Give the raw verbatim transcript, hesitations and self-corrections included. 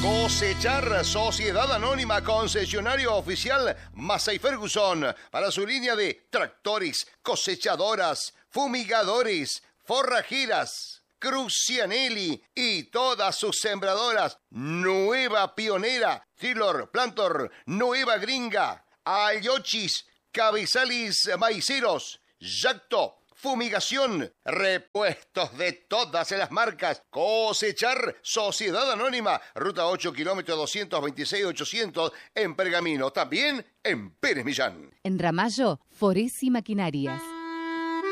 Cosechar, Sociedad Anónima, concesionario oficial Massey Ferguson, para su línea de tractores, cosechadoras, fumigadores, forrajeras, Crucianelli y todas sus sembradoras. Nueva Pionera, Tiller, Plantor, Nueva Gringa, Ayochis, Cabezalis Maiceros, Yacto, fumigación, repuestos de todas las marcas. Cosechar, Sociedad Anónima, ruta ocho, kilómetro doscientos veintiséis ochocientos, en Pergamino, también en Pérez Millán. En Ramallo, Foresi Maquinarias.